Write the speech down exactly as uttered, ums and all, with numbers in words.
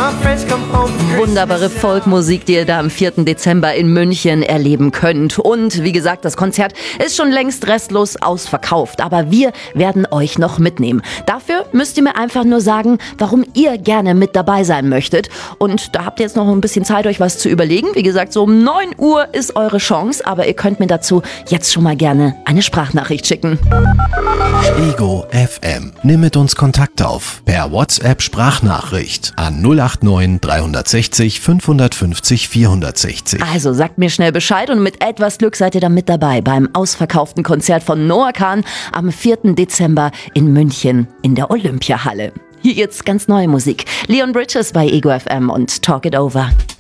Wunderbare Folkmusik, die ihr da am vierten Dezember in München erleben könnt. Und wie gesagt, das Konzert ist schon längst restlos ausverkauft. Aber wir werden euch noch mitnehmen. Dafür müsst ihr mir einfach nur sagen, warum ihr gerne mit dabei sein möchtet. Und da habt ihr jetzt noch ein bisschen Zeit, euch was zu überlegen. Wie gesagt, so um neun Uhr ist eure Chance. Aber ihr könnt mir dazu jetzt schon mal gerne eine Sprachnachricht schicken. Ego F M. Nimm mit uns Kontakt auf per WhatsApp-Sprachnachricht an null acht neun drei sechs null fünf fünf null vier sechs null. Also sagt mir schnell Bescheid und mit etwas Glück seid ihr dann mit dabei beim ausverkauften Konzert von Noah Kahan am vierten Dezember in München in der Olympiahalle. Hier jetzt ganz neue Musik. Leon Bridges bei Ego F M und Talk It Over.